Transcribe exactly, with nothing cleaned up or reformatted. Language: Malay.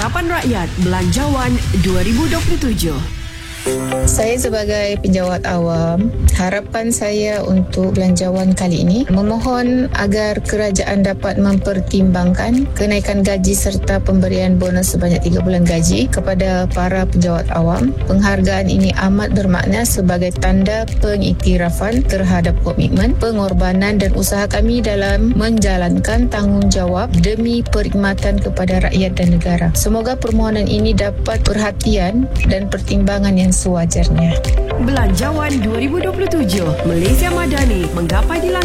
Harapan Rakyat Belanjawan dua ribu dua puluh tujuh. Saya sebagai penjawat awam, harapan saya untuk belanjawan kali ini memohon agar kerajaan dapat mempertimbangkan kenaikan gaji serta pemberian bonus sebanyak tiga bulan gaji kepada para penjawat awam. Penghargaan ini amat bermakna sebagai tanda pengiktirafan terhadap komitmen, pengorbanan dan usaha kami dalam menjalankan tanggungjawab demi perkhidmatan kepada rakyat dan negara. Semoga permohonan ini dapat perhatian dan pertimbangan yang sewajarnya. Belanjawan dua ribu dua puluh tujuh, Malaysia Madani menggapai di